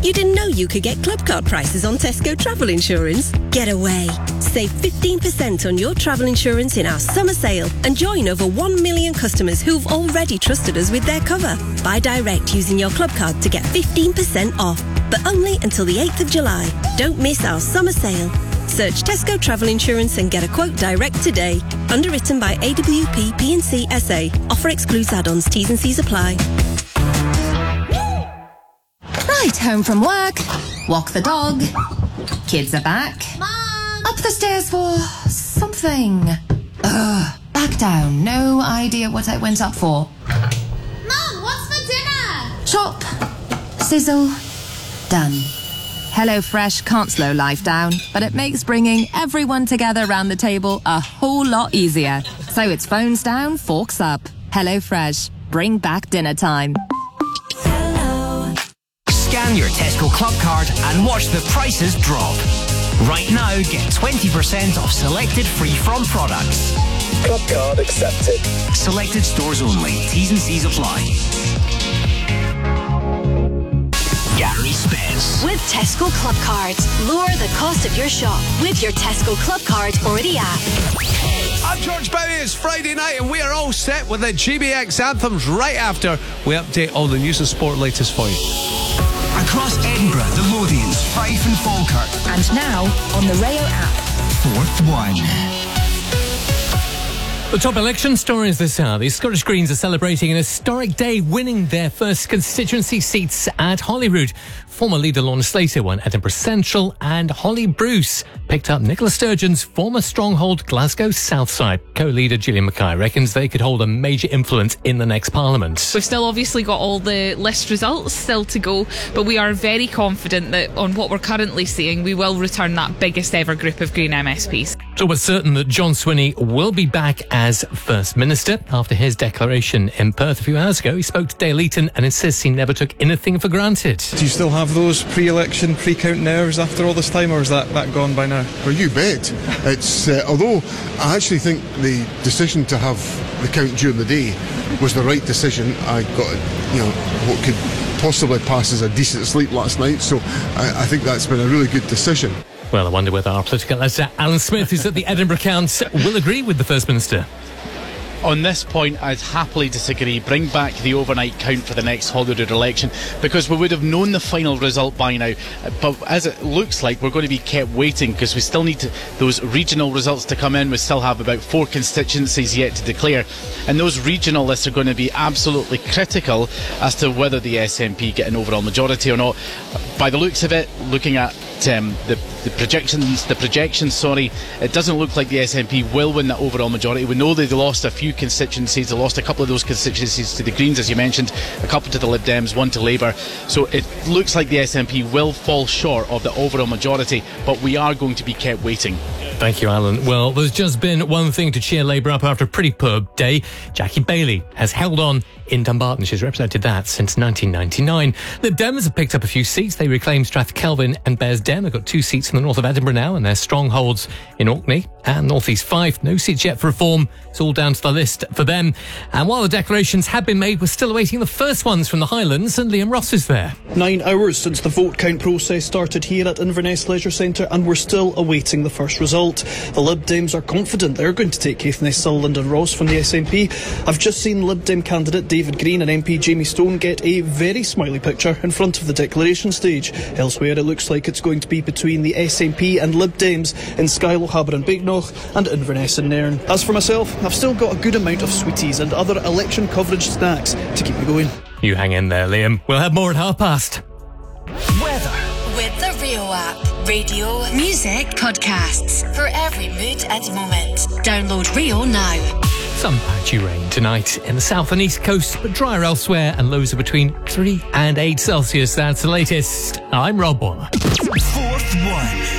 You didn't know you could get club card prices on Tesco travel insurance? Get away. Save 15% on your travel insurance in our summer sale and join over 1 million customers who've already trusted us with their cover. Buy direct using your club card to get 15% off, but only until the 8th of July. Don't miss our summer sale. Search Tesco Travel Insurance and get a quote direct today. Underwritten by AWP P&C SA. Offer excludes add-ons. T's and C's apply. Right, home from work. Walk the dog. Kids are back. Mom! Up the stairs for something. Back down. No idea what I went up for. Mom, what's for dinner? Chop. Sizzle. Done. HelloFresh can't slow life down, but it makes bringing everyone together around the table a whole lot easier. So it's phones down, forks up. HelloFresh. Bring back dinner time. Scan your Tesco Club card and watch the prices drop. Right now, get 20% off selected free-from products. Club card accepted. Selected stores only. T's and C's apply. Gary Spence. With Tesco Club Cards, lower the cost of your shop with your Tesco Club Card or the app. I'm George Bowie. It's Friday night and we are all set with the GBX anthems right after we update all the news and sport latest for you. Across Edinburgh, the Lothians, Fife and Falkirk. And now on the Rayo app. Fourth one. The top election stories this hour. The Scottish Greens are celebrating an historic day, winning their first constituency seats at Holyrood. Former leader Lorna Slater won Edinburgh Central, and Holly Bruce picked up Nicola Sturgeon's former stronghold Glasgow Southside. Co-leader Gillian Mackay reckons they could hold a major influence in the next Parliament. We've still obviously got all the list results still to go, but we are very confident that on what we're currently seeing, we will return that biggest ever group of Green MSPs. So we're certain that John Swinney will be back as First Minister. After his declaration in Perth a few hours ago, he spoke to Dale Eaton and insists he never took anything for granted. Do you still have those pre-election, pre-count nerves after all this time, or is that gone by now? Well, you bet. It's although I actually think the decision to have the count during the day was the right decision. I got, what could possibly pass as a decent sleep last night, so I think that's been a really good decision. Well, I wonder whether our political editor, Alan Smith, who's at the Edinburgh Count, will agree with the First Minister. On this point, I'd happily disagree. Bring back the overnight count for the next Holyrood election, because we would have known the final result by now. But as it looks like, we're going to be kept waiting because we still need those regional results to come in. We still have about 4 constituencies yet to declare, and those regional lists are going to be absolutely critical as to whether the SNP get an overall majority or not. By the looks of it, looking at the projections, it doesn't look like the SNP will win that overall majority. We know they lost a few constituencies. They lost a couple of those constituencies to the Greens, as you mentioned, a couple to the Lib Dems, one to Labour. So it looks like the SNP will fall short of the overall majority, but we are going to be kept waiting. Thank you, Alan. Well, there's just been one thing to cheer Labour up after a pretty poor day. Jackie Bailey has held on in Dumbarton. She's represented that since 1999. Lib Dems have picked up a few seats. They reclaimed Strathkelvin and Bearsden. They've got 2 seats in the north of Edinburgh now, and their strongholds in Orkney and North East Fife. No seats yet for Reform. It's all down to the list for them. And while the declarations have been made, we're still awaiting the first ones from the Highlands, and Liam Ross is there. 9 hours since the vote count process started here at Inverness Leisure Centre, and we're still awaiting the first result. The Lib Dems are confident they're going to take Caithness, Sutherland and Ross from the SNP. I've just seen Lib Dem candidate David Green and MP Jamie Stone get a very smiley picture in front of the declaration stage. Elsewhere, it looks like it's going to be between the SNP and Lib Dems in Skylo, Haber and Baignoch, and Inverness and Nairn. As for myself, I've still got a good amount of sweeties and other election coverage snacks to keep me going. You hang in there, Liam. We'll have more at 5:30. Weather. With the Rio app. Radio, music, podcasts. For every mood and moment. Download Rio now. Some patchy rain tonight in the south and east coast, but drier elsewhere, and lows are between 3 and 8 Celsius. That's the latest. I'm Rob Waller. Fourth one.